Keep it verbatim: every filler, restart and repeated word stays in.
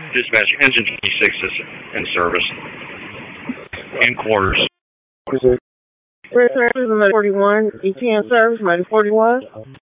Dispatch, engine twenty-six is in service. In quarters. Red forty-one, E T N service, Mighty forty-one.